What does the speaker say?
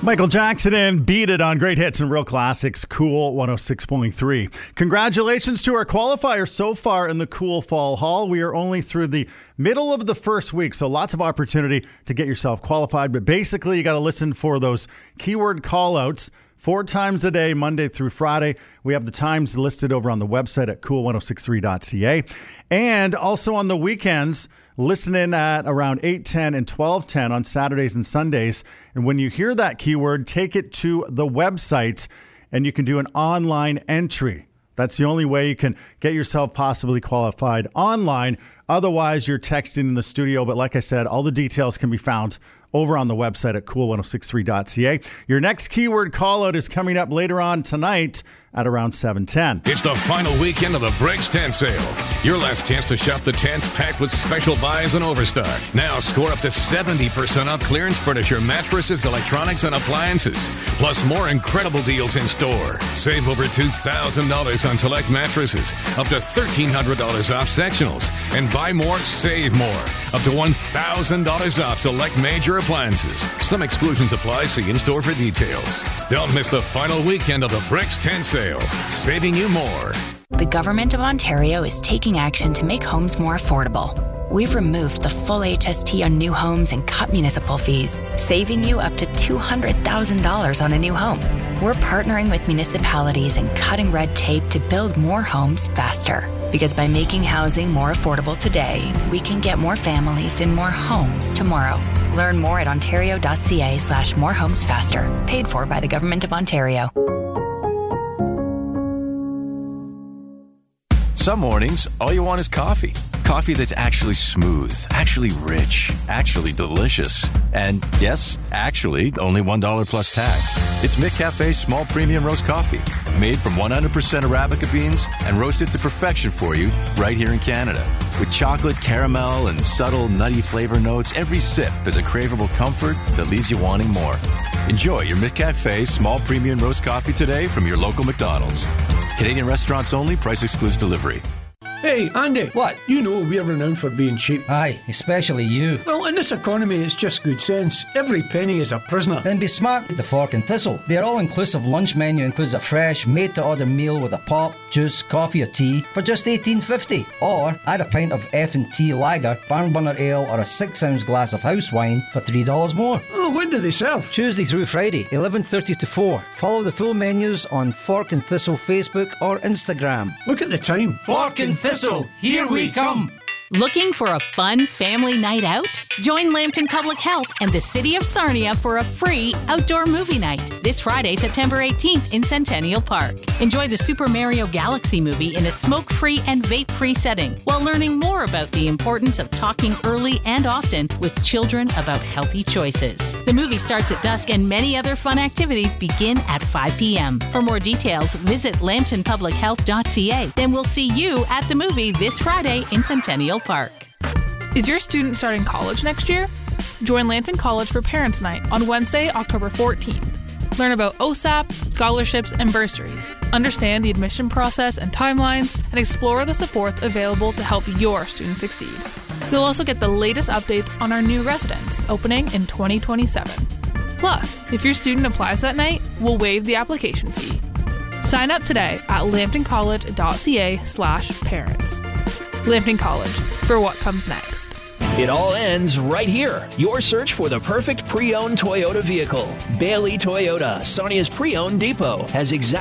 Michael Jackson and Beat It on Great Hits and Real Classics, Cool 106.3. Congratulations to our qualifiers so far in the Cool Fall Hall. We are only through the middle of the first week, so lots of opportunity to get yourself qualified. But basically, you got to listen for those keyword call-outs 4 times a day, Monday through Friday. We have the times listed over on the website at cool1063.ca. And also on the weekends, listen in at around 8:10 and 12:10 on Saturdays and Sundays. And when you hear that keyword, take it to the website and you can do an online entry. That's the only way you can get yourself possibly qualified online. Otherwise, you're texting in the studio. But like I said, all the details can be found over on the website at cool1063.ca. Your next keyword call out is coming up later on tonight at around 7:10. It's the final weekend of the Bricks Tent Sale. Your last chance to shop the tents packed with special buys and overstock. Now score up to 70% off clearance furniture, mattresses, electronics, and appliances. Plus more incredible deals in store. Save over $2,000 on select mattresses, up to $1,300 off sectionals, and buy more, save more. Up to $1,000 off select major appliances. Some exclusions apply. See in-store for details. Don't miss the final weekend of the Bricks Tent Sale, saving you more. The Government of Ontario is taking action to make homes more affordable. We've removed the full HST on new homes and cut municipal fees, saving you up to $200,000 on a new home. We're partnering with municipalities and cutting red tape to build more homes faster. Because by making housing more affordable today, we can get more families in more homes tomorrow. Learn more at ontario.ca/morehomesfaster. Paid for by the Government of Ontario. Some mornings, all you want is coffee. Coffee that's actually smooth, actually rich, actually delicious. And yes, actually, only $1 plus tax. It's McCafe's small premium roast coffee, made from 100% Arabica beans and roasted to perfection for you right here in Canada. With chocolate, caramel, and subtle nutty flavor notes, every sip is a craveable comfort that leaves you wanting more. Enjoy your McCafe small premium roast coffee today from your local McDonald's. Canadian restaurants only. Price excludes delivery. Hey, Andy. What? You know we're renowned for being cheap. Aye, especially you. Well, in this economy, it's just good sense. Every penny is a prisoner. Then be smart with the Fork and Thistle. Their all-inclusive lunch menu includes a fresh, made-to-order meal with a pop, juice, coffee or tea for just $18.50. Or add a pint of F&T Lager, Barnburner Ale or a 6-ounce glass of house wine for $3 more. Oh, when do they serve? Tuesday through Friday, 11:30 to 4. Follow the full menus on Fork and Thistle Facebook or Instagram. Look at the time. Fork and Thistle, here we come. Looking for a fun family night out? Join Lambton Public Health and the City of Sarnia for a free outdoor movie night this Friday, September 18th in Centennial Park. Enjoy the Super Mario Galaxy movie in a smoke-free and vape-free setting while learning more about the importance of talking early and often with children about healthy choices. The movie starts at dusk and many other fun activities begin at 5 p.m. For more details, visit lambtonpublichealth.ca. Then we'll see you at the movie this Friday in Centennial Park. Is your student starting college next year? Join Lambton College for Parents' Night on Wednesday, October 14th. Learn about OSAP, scholarships, and bursaries. Understand the admission process and timelines, and explore the supports available to help your student succeed. You'll also get the latest updates on our new residence, opening in 2027. Plus, if your student applies that night, we'll waive the application fee. Sign up today at lambtoncollege.ca/parents. Lambton College, for what comes next. It all ends right here. Your search for the perfect pre-owned Toyota vehicle. Bailey Toyota, Sarnia's pre-owned depot, has exactly